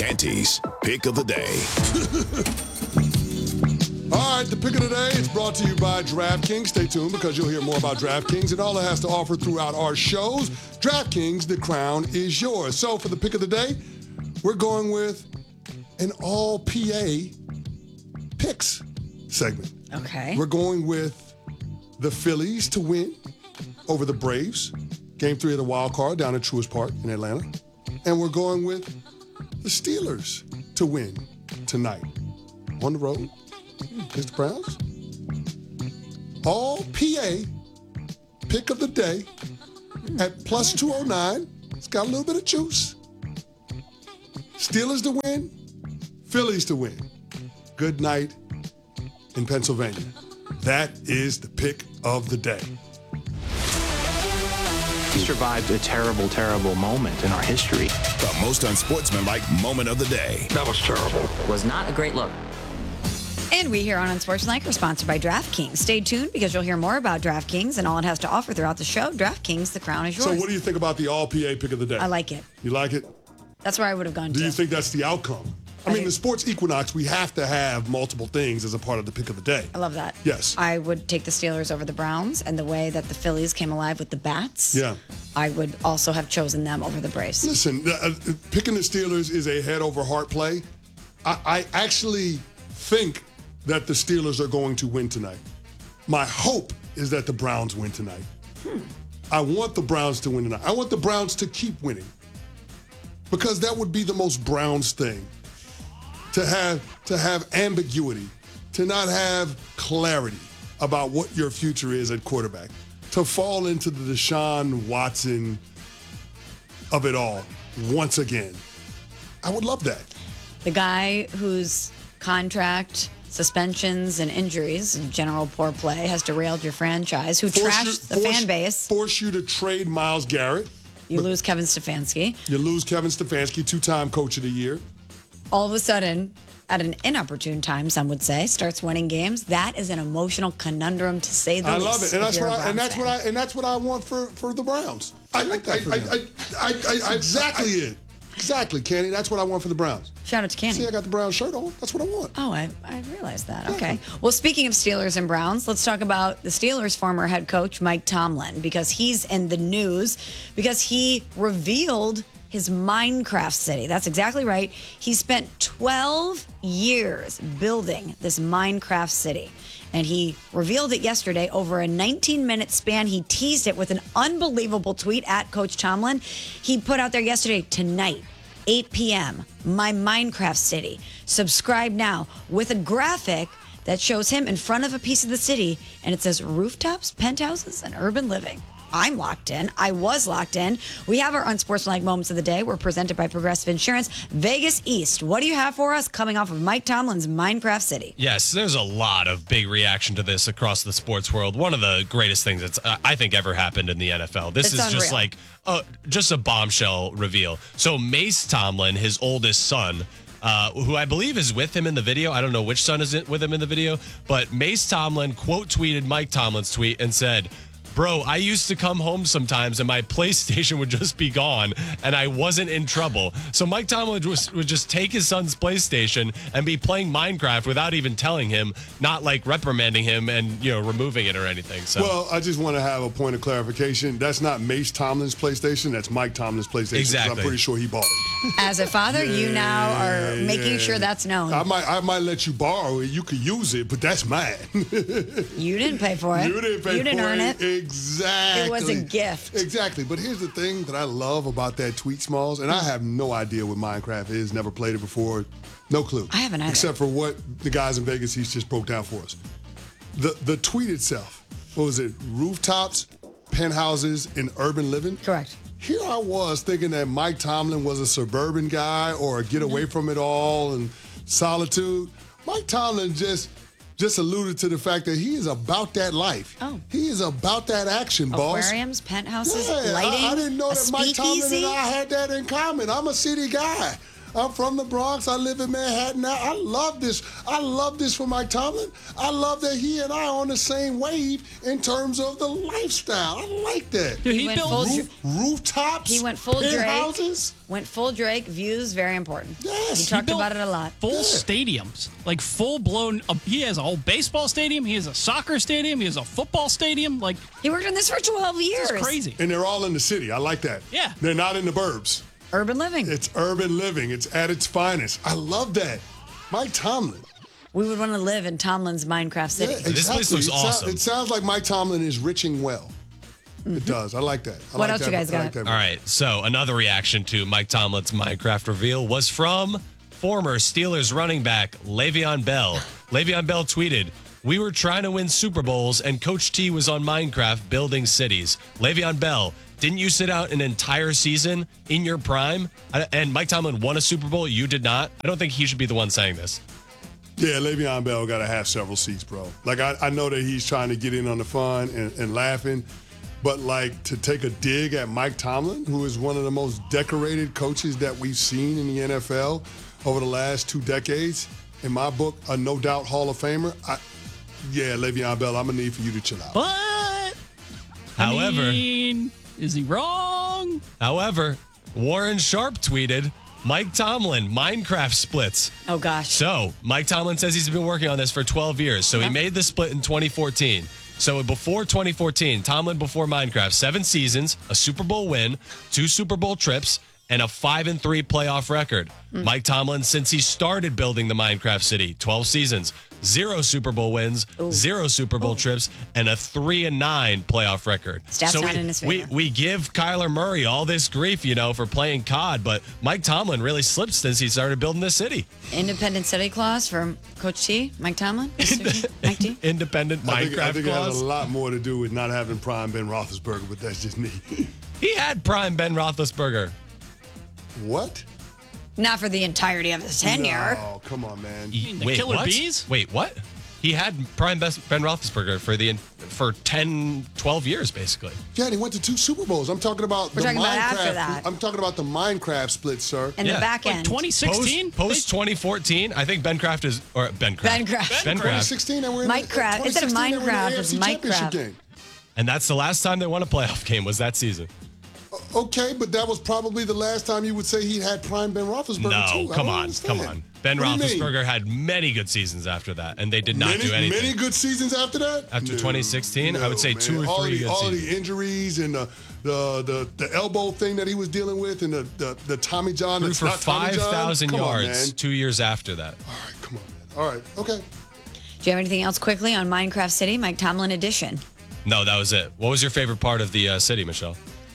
Canty's Pick of the Day. All right, the Pick of the Day is brought to you by DraftKings. Stay tuned because you'll hear more about DraftKings and all it has to offer throughout our shows. DraftKings, the crown is yours. So for the Pick of the Day, we're going with an all-PA picks segment. Okay. We're going with the Phillies to win over the Braves. Game 3 of the wild card down at Truist Park in Atlanta. And we're going with the Steelers to win tonight on the road. Mr. Browns. All PA pick of the day at plus 209. It's got a little bit of juice. Steelers to win, Phillies to win. Good night in Pennsylvania. That is the pick of the day. We survived a terrible, terrible moment in our history. The most unsportsmanlike moment of the day. That was terrible. Was not a great look. And we here on Unsportsmanlike are sponsored by DraftKings. Stay tuned because you'll hear more about DraftKings and all it has to offer throughout the show. DraftKings, the crown is yours. So what do you think about the all-PA pick of the day? I like it. You like it? That's where I would have gone to. Do you think that's the outcome? I mean, the sports equinox, we have to have multiple things as a part of the pick of the day. I love that. Yes. I would take the Steelers over the Browns, and the way that the Phillies came alive with the bats, Yeah. I would also have chosen them over the Braves. Listen, picking the Steelers is a head-over-heart play. I actually think that the Steelers are going to win tonight. My hope is that the Browns win tonight. I want the Browns to win tonight. I want the Browns to keep winning because that would be the most Browns thing. To have ambiguity, to not have clarity about what your future is at quarterback, to fall into the Deshaun Watson of it all once again. I would love that. The guy whose contract, suspensions, and injuries, and general poor play, has derailed your franchise, who trashed the fan base. Force you to trade Myles Garrett. You lose Kevin Stefanski. You lose Kevin Stefanski, 2-time Coach of the Year. All of a sudden, at an inopportune time, some would say, starts winning games. That is an emotional conundrum, to say the least. I love it, and that's what I want for the Browns. I like that. Exactly it. Exactly, Kenny. That's what I want for the Browns. Shout out to Kenny. See, I got the Brown shirt on. That's what I want. Oh, I realized that. Okay. Well, speaking of Steelers and Browns, let's talk about the Steelers' former head coach, Mike Tomlin, because he's in the news because he revealed his Minecraft city. That's exactly right. He spent 12 years building this Minecraft city. And he revealed it yesterday over a 19-minute span. He teased it with an unbelievable tweet at Coach Tomlin. He put out there yesterday, tonight, 8 p.m., my Minecraft city. Subscribe now, with a graphic that shows him in front of a piece of the city, and it says rooftops, penthouses, and urban living. I'm locked in. I was locked in. We have our unsportsmanlike moments of the day. We're presented by Progressive Insurance. Vegas East. What do you have for us coming off of Mike Tomlin's Minecraft City? Yes, there's a lot of big reaction to this across the sports world. One of the greatest things that's I think ever happened in the NFL. This is just like just a bombshell reveal. So Mace Tomlin, his oldest son, who I believe is with him in the video. I don't know which son is with him in the video, but Mace Tomlin quote tweeted Mike Tomlin's tweet and said, "Bro, I used to come home sometimes and my PlayStation would just be gone and I wasn't in trouble." So Mike Tomlin would just take his son's PlayStation and be playing Minecraft without even telling him, not like reprimanding him and, removing it or anything. So, well, I just want to have a point of clarification. That's not Mace Tomlin's PlayStation. That's Mike Tomlin's PlayStation. Exactly. I'm pretty sure he bought it. As a father, you now are making sure that's known. I might let you borrow it. You could use it, but that's mine. You didn't pay for it. You didn't pay You didn't for earn it. Exactly. It was a gift. Exactly. But here's the thing that I love about that tweet, Smalls, and I have no idea what Minecraft is, never played it before. No clue. I haven't either. Except for what the guys in Vegas East just broke down for us. The tweet itself, what was it? Rooftops, penthouses, and urban living? Correct. Here I was thinking that Mike Tomlin was a suburban guy or a get away from it all and solitude. Mike Tomlin just alluded to the fact that he is about that life. Oh. He is about that action, boss. Aquariums, penthouses, Yeah, lighting, I didn't know a that Mike Tomlin speakeasy. and I had that in common. I'm a city guy. I'm from the Bronx. I live in Manhattan now. I love this. I love this for Mike Tomlin. I love that he and I are on the same wave in terms of the lifestyle. I like that. Dude, he built rooftops. He went full Drake. Houses. Went full Drake. Views, very important. Yes. He talked about it a lot. Full stadiums, like full-blown. He has a whole baseball stadium. He has a soccer stadium. He has a football stadium. Like, he worked on this for 12 years. It's crazy. And they're all in the city. I like that. Yeah. They're not in the burbs. Urban living. It's urban living. It's at its finest. I love that. Mike Tomlin. We would want to live in Tomlin's Minecraft City. Yeah, exactly. This place looks awesome. It sounds like Mike Tomlin is riching well. It does. I like that. What else you guys got? All right. So another reaction to Mike Tomlin's Minecraft reveal was from former Steelers running back Le'Veon Bell. Le'Veon Bell tweeted, "We were trying to win Super Bowls and Coach T was on Minecraft building cities." Le'Veon Bell, didn't you sit out an entire season in your prime? And Mike Tomlin won a Super Bowl. You did not. I don't think he should be the one saying this. Yeah, Le'Veon Bell got to have several seats, bro. Like, I know that he's trying to get in on the fun and laughing, but, like, to take a dig at Mike Tomlin, who is one of the most decorated coaches that we've seen in the NFL over the last 2 decades, in my book, a no-doubt Hall of Famer, yeah, Le'Veon Bell, I'm going to need for you to chill out. But, However, is he wrong? However, Warren Sharp tweeted, Mike Tomlin, Minecraft splits. Oh, gosh. So, Mike Tomlin says he's been working on this for 12 years. So, he made the split in 2014. So, before 2014, Tomlin before Minecraft, 7 seasons, a Super Bowl win, 2 Super Bowl trips, and a 5-3 playoff record. Mike Tomlin, since he started building the Minecraft City, 12 seasons, 0 Super Bowl wins, 0 Super Bowl trips, and a 3-9 playoff record. Stats not in his favor. We give Kyler Murray all this grief, for playing COD, but Mike Tomlin really slipped since he started building this city. Independent study clause from Coach T, Mike Tomlin? Mike T? Independent Minecraft I think it clause. has a lot more to do with not having prime Ben Roethlisberger, but that's just me. He had prime Ben Roethlisberger. What? Not for the entirety of his tenure. Oh, come on, man. The Killer Bees? Wait, what? He had prime Ben Roethlisberger for 10, 12 years, basically. Yeah, and he went to 2 Super Bowls. I'm talking about We're the talking about Minecraft. after that. I'm talking about the Minecraft split, sir. And the back Like end. 2016? Post 2014, I think Bencraft. 2016, and we're in Mike the, Kraft. Instead of 2016, and we're in the Minecraft, it's AFC Mike Championship Kraft. game. And that's the last time they won a playoff game, was that season. Okay, but that was probably the last time you would say he had prime Ben Roethlisberger, too. No, I come don't on. understand. Ben What do you mean? Roethlisberger had many good seasons after that, and they did not do anything. Many good seasons after that? After 2016, I would say man. 2 or 3 good all seasons. the injuries and the elbow thing that he was dealing with and the Tommy John. Threw That's for not Tommy John. 5,000 Come on, yards man. 2 years after that. All right, come on, man. All right, okay. Do you have anything else quickly on Minecraft City, Mike Tomlin edition? No, that was it. What was your favorite part of the city, Michelle?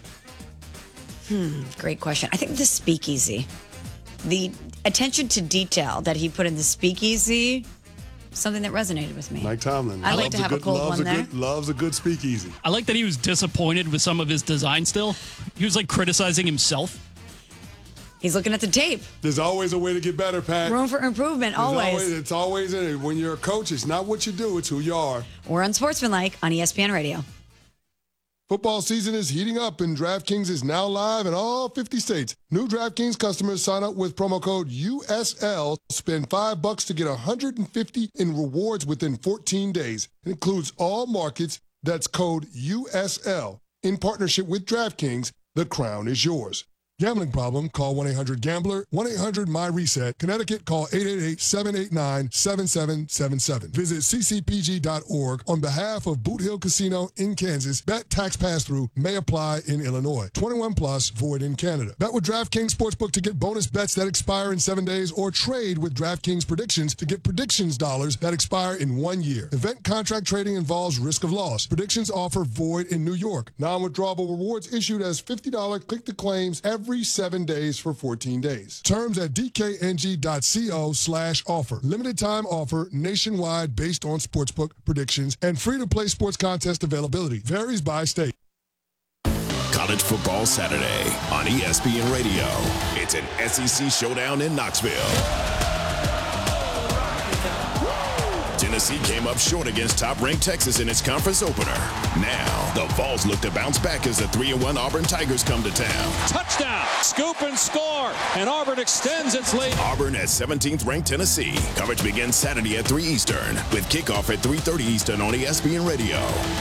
Great question. I think the speakeasy. The attention to detail that he put in the speakeasy, something that resonated with me. Mike Tomlin. I'd like to have a cold one there. Loves a good speakeasy. I like that he was disappointed with some of his design still. He was like criticizing himself. He's looking at the tape. There's always a way to get better, Pat. Room for improvement, always. It's always in it. When you're a coach, it's not what you do, it's who you are. We're on Sportsmanlike on ESPN Radio. Football season is heating up, and DraftKings is now live in all 50 states. New DraftKings customers sign up with promo code USL, spend $5 to get $150 in rewards within 14 days. It includes all markets. That's code USL. In partnership with DraftKings, the crown is yours. Gambling problem? Call 1-800-GAMBLER, 1-800-MY-RESET. Connecticut, call 888-789-7777. Visit ccpg.org on behalf of Boot Hill Casino in Kansas. Bet tax pass-through may apply in Illinois. 21 plus, void in Canada. Bet with DraftKings Sportsbook to get bonus bets that expire in 7 days, or trade with DraftKings Predictions to get predictions dollars that expire in 1 year. Event contract trading involves risk of loss. Predictions offer void in New York. Non-withdrawable rewards issued as $50 click-to-claims every 7 days for 14 days. Terms at dkng.co/offer. Limited time offer nationwide based on sportsbook predictions and free-to-play sports contest availability. Varies by state. College Football Saturday on ESPN Radio. It's an SEC showdown in Knoxville. Tennessee came up short against top-ranked Texas in its conference opener. Now, the Vols look to bounce back as the 3-1 Auburn Tigers come to town. Touchdown, scoop and score, and Auburn extends its lead. Auburn at 17th-ranked Tennessee. Coverage begins Saturday at 3 Eastern, with kickoff at 3:30 Eastern on ESPN Radio.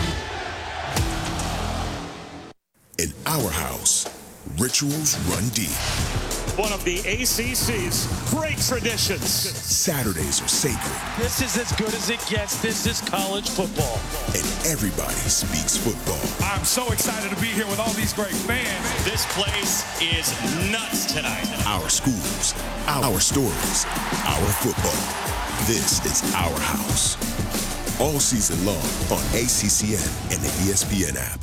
In our house, rituals run deep. One of the ACC's great traditions. Saturdays are sacred. This is as good as it gets. This is college football. And everybody speaks football. I'm so excited to be here with all these great fans. This place is nuts tonight. Our schools, our stories, our football. This is our house. All season long on ACCN and the ESPN app.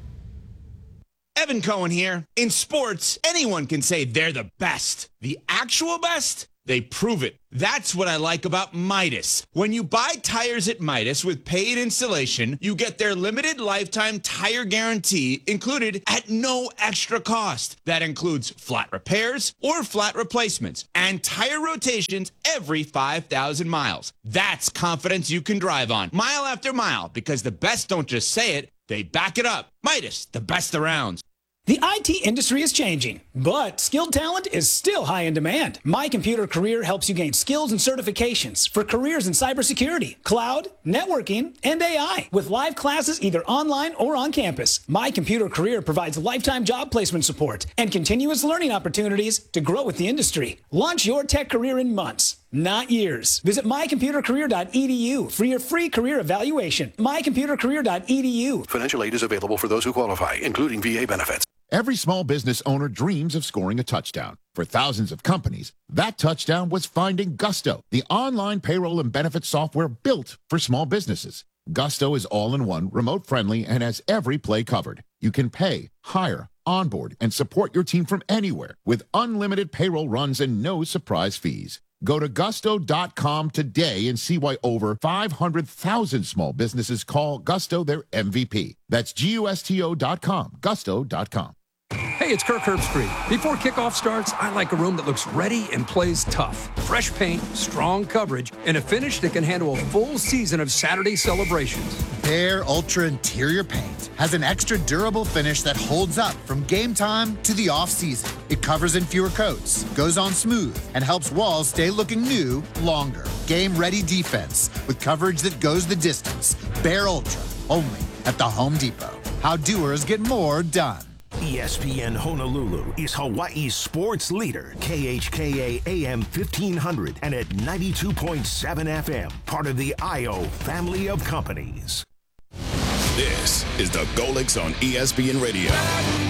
Evan Cohen here. In sports, anyone can say they're the best. The actual best? They prove it. That's what I like about Midas. When you buy tires at Midas with paid installation, you get their limited lifetime tire guarantee included at no extra cost. That includes flat repairs or flat replacements and tire rotations every 5,000 miles. That's confidence you can drive on mile after mile, because the best don't just say it, they back it up. Midas, the best around. The IT industry is changing, but skilled talent is still high in demand. My Computer Career helps you gain skills and certifications for careers in cybersecurity, cloud, networking, and AI. With live classes either online or on campus, My Computer Career provides lifetime job placement support and continuous learning opportunities to grow with the industry. Launch your tech career in months, not years. Visit mycomputercareer.edu for your free career evaluation. mycomputercareer.edu. Financial aid is available for those who qualify, including VA benefits. Every small business owner dreams of scoring a touchdown. For thousands of companies, that touchdown was finding Gusto, the online payroll and benefits software built for small businesses. Gusto is all-in-one, remote-friendly, and has every play covered. You can pay, hire, onboard, and support your team from anywhere with unlimited payroll runs and no surprise fees. Go to gusto.com today and see why over 500,000 small businesses call Gusto their MVP. That's GUSTO.com, gusto.com. Hey, it's Kirk Herbstreit. Before kickoff starts, I like a room that looks ready and plays tough. Fresh paint, strong coverage, and a finish that can handle a full season of Saturday celebrations. Behr Ultra Interior Paint has an extra durable finish that holds up from game time to the off-season. It covers in fewer coats, goes on smooth, and helps walls stay looking new longer. Game-ready defense with coverage that goes the distance. Behr Ultra, only at the Home Depot. How doers get more done. ESPN Honolulu is Hawaii's sports leader, KHKA AM 1500 and at 92.7 FM, part of the IO family of companies. This is the Golix on ESPN Radio.